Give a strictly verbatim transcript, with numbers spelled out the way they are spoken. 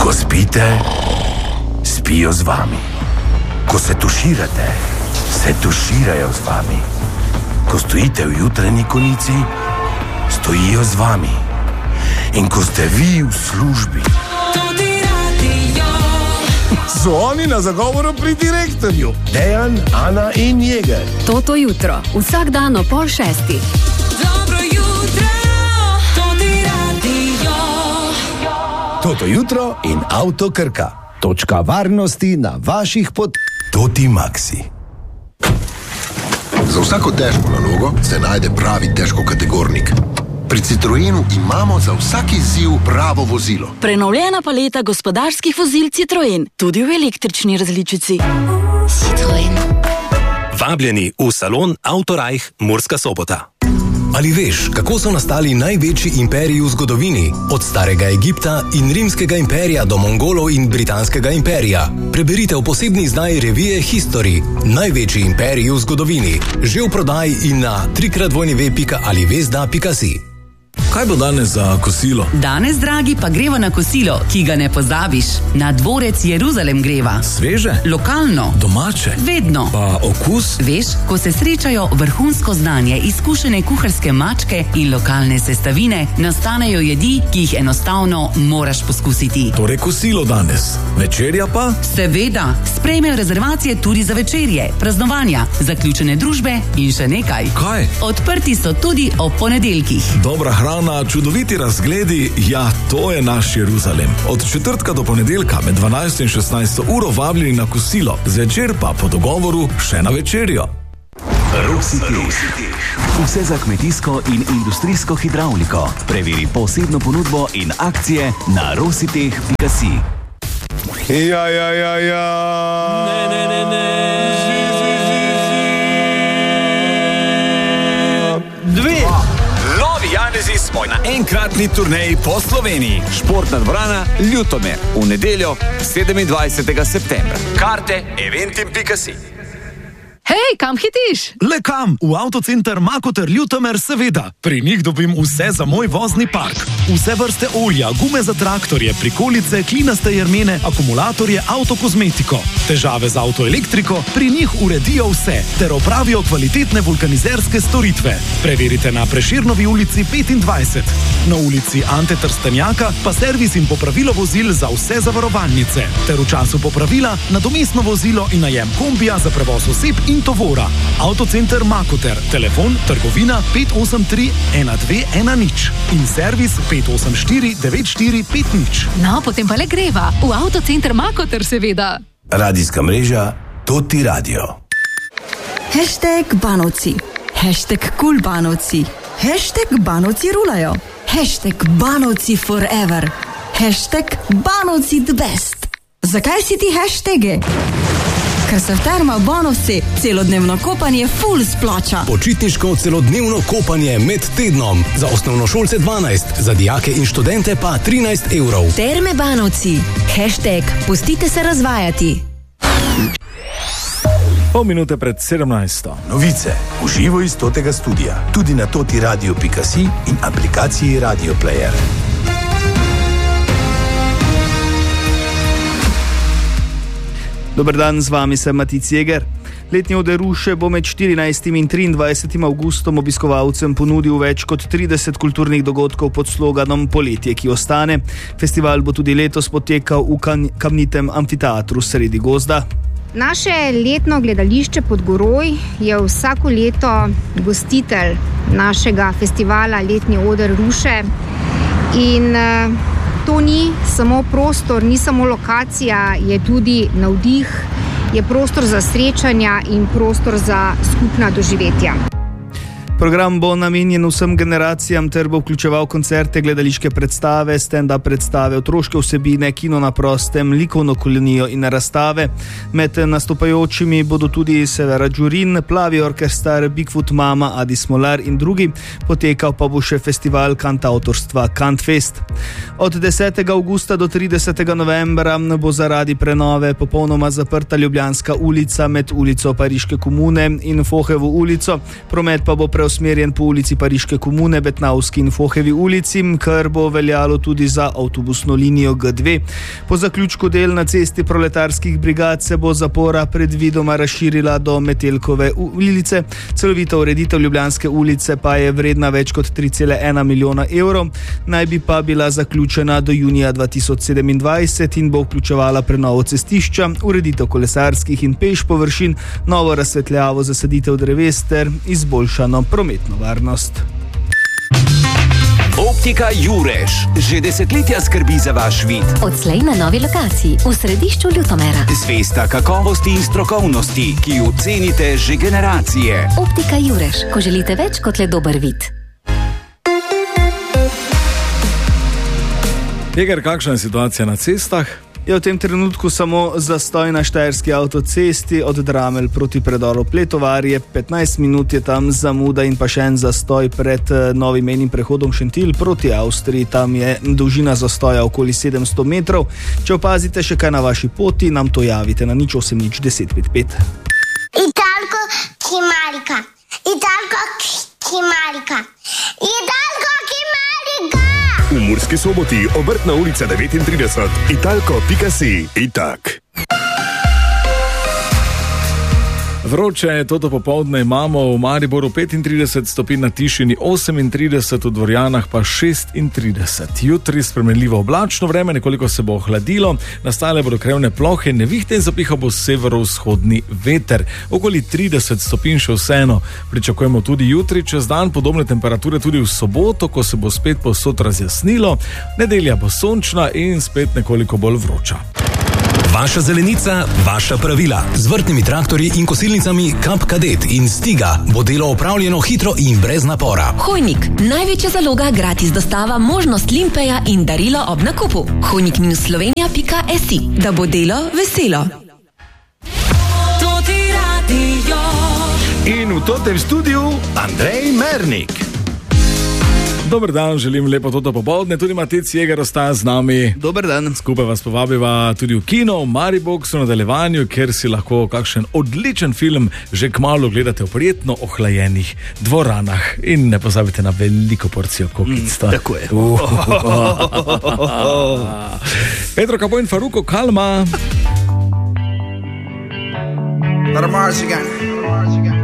Ko spite, spijo z vami. Ko se tuširate, se tuširajo z vami. Ko stojite v jutranji konici, stojijo z vami. In ko ste vi v službi, so oni na zagovoru pri direktorju. Dejan, Ana in Jeger. Toto jutro, vsak dan o pol šestih. Dobro jutro, Toti radio. Toto jutro in Avto Krka. Točka varnosti na vaših pot. Toti Maxi. Za vsako težko nalogo se najde pravi težkokategornik. Pri Citroenu imamo za vsak izziv pravo vozilo. Prenovljena paleta gospodarskih vozil Citroen, tudi v električni različici. Citroen. Vabljeni v salon Autorajh Murska Sobota. Ali veš, kako so nastali največji imperiji v zgodovini? Od starega Egipta in rimskega imperija do Mongolov in britanskega imperija. Preberite v posebni izdaji revije History. Največji imperiji v zgodovini. Že v prodaji in na trikrat dvojni ve pika ali vezda pika si. Kaj bo danes za kosilo? Danes, dragi, pa greva na kosilo, ki ga ne pozabiš. Na dvorec Jeruzalem greva. Sveže? Lokalno. Domače? Vedno. Pa okus? Veš, ko se srečajo vrhunsko znanje, izkušene kuharske mačke in lokalne sestavine, nastanejo jedi, ki jih enostavno moraš poskusiti. Torej kosilo danes. Večerja pa? Seveda. Sprejmejo rezervacije tudi za večerje, praznovanja, zaključene družbe in še nekaj. Kaj? Odprti so tudi ob ponedeljkih. Dobra hrana, čudoviti razgledi, ja, to je naš Jeruzalem. Od četrtka do ponedeljka med dvanajsto in šestnajsto uro vabljeni na kosilo, zvečer pa po dogovoru še na večerjo. Rositeh. Vse za kmetijsko in industrijsko hidravliko. Preveri posebno ponudbo in akcije na rositeh pika si. Ja, ja, ja, ja. Ne, ne, ne, ne. Dve. Novi Janezi smo na enkratni turneji po Sloveniji. Športna dvorana Ljutomer v nedeljo sedemindvajsetega septembra. Karte eventim pika si. Hej, kam hitiš? Le kam? V Avtocenter Makoter Ljutomer, seveda. Pri njih dobim vse za moj vozni park. Vse vrste olja, gume za traktorje, prikolice, klinaste jermene, akumulatorje, avtokozmetiko. Težave z avtoelektriko, pri njih uredijo vse, ter opravijo kvalitetne vulkanizerske storitve. Preverite na Prešernovi ulici petindvajset. Na ulici Ante Trstenjaka pa servis in popravilo vozil za vse zavarovalnice. Ter v času popravila nadomestno vozilo in najem kombija za prevoz oseb in tovora. Avtocenter Makoter, telefon trgovina pet osem tri ena dve ena nič in servis pet osem štiri devet štiri pet nič. No, potem pa le greva. V Avtocenter Makoter, seveda. Radijska mreža Toti radio. Hashtag Banovci. Hashtag Cool Banovci. Hashtag Banovci rulajo. Hashtag Banovci forever. Hashtag Banovci the best. Zakaj si ti hashtage? Ker se v Termah Banovci celodnevno kopanje full splača. Počitniško celodnevno kopanje med tednom. Za osnovnošolce dvanajst, za dijake in študente pa trinajst evrov. Terme Banovci. Hashtag Pustite se razvajati. Pol minute pred sedemnajsto. Novice v živo iz Totega studia. Tudi na toti radio pika si in aplikaciji Radio Player. Dober dan, z vami sem Matic Jeger. Letni Ode Ruše bo med štirinajstim in triindvajsetim avgustom obiskovalcem ponudil več kot trideset kulturnih dogodkov pod sloganom Poletje, ki ostane. Festival bo tudi letos potekal v kamnitem amfiteatru sredi gozda. Naše letno gledališče Podgoroj je vsako leto gostitelj našega festivala Letni Oder Ruše in to ni samo prostor, ni samo lokacija, je tudi navdih, je prostor za srečanja in prostor za skupna doživetja. Program bo namenjen vsem generacijam ter bo vključeval koncerte, gledališke predstave, stand-up predstave, otroške vsebine, kino na prostem, likovno kolonijo in razstave. Med nastopajočimi bodo tudi Severa Đurin, Plavi orkestar, Bigfoot Mama, Adi Smolar in drugi. Potekal pa bo še festival kantavtorstva Kantfest. Od desetega avgusta do tridesetega novembra bo zaradi prenove popolnoma zaprta Ljubljanska ulica med ulico Pariške komune in Fohevo ulico. Promet pa bo pre preusmerjen po ulici Pariške komune, Betnavski in Fohevi ulici, kar bo veljalo tudi za avtobusno linijo G dve. Po zaključku del na cesti Proletarskih brigad se bo zapora predvidoma razširila do Metelkove ulice. Celovita ureditev Ljubljanske ulice pa je vredna več kot tri cele ena milijona evrov, naj bi pa bila zaključena do junija dva tisoč sedemindvajset in bo vključevala prenovo cestišča, ureditev kolesarskih in peš površin, novo razsvetljavo, zasaditev dreves ter izboljšano prometno varnost. Optika Jurež že desetletja skrbi za vaš vid. Odslej na novi lokaciji v središču Ljutomera. Zvesta kakovosti in strokovnosti, ki jo cenite že generacije. Optika Jurež, ko želite več kot le dober vid. Jeger, kakšna je situacija na cestah? Je v tem trenutku samo zastoj na štajerski avtocesti od Dramelj proti predoru Pletovarje, petnajst minut je tam zamuda in pa še en zastoj pred novim mejnim prehodom Šentilj proti Avstriji, tam je dolžina zastoja okoli sedemsto metrov. Če opazite še kaj na vaši poti, nam to javite na nič osem nič deset pet pet. Italko Kimarika, Italko Kimarika, Italko Kimarika. V Murski Soboti, Obrtna ulica devetintrideset, italko pika si, itak. Vroče je toto popoldne, imamo v Mariboru petintrideset stopinj, na Tišini osemintrideset, v Dvorjanah pa šestintrideset. Jutri spremenljivo oblačno vreme, nekoliko se bo ohladilo, nastale bodo krevne plohe, nevihte in zapihal bo severovzhodni veter. Okoli trideset stopinj še vseeno pričakujemo tudi jutri, čez dan podobne temperature tudi v soboto, ko se bo spet povsod razjasnilo, nedelja bo sončna in spet nekoliko bolj vroča. Vaša zelenica, vaša pravila. Z vrtnimi traktorji in kosilnicami Kap Kadet in Stiga bo delo opravljeno hitro in brez napora. Hojnik, največja zaloga, gratis dostava, možnost limpeja in darilo ob nakupu. hojnik slovenija pika si, da bo delo veselo. To ti radio. In v totem studiu Andrej Mernik. Dober dan, želim lepo toto popoldne, tudi Matec Jeger ostaja z nami. Dober dan. Skupaj vas povabiva tudi v kino, v Mariboxu nadaljevanju, kjer si lahko kakšen odličen film že kmalu gledate v prijetno ohlajenih dvoranah. In ne pozabite na veliko porcijo kokic. Mm, tako je. Uh. Pedro Capó in Faruko Kalma. Let 'em march again.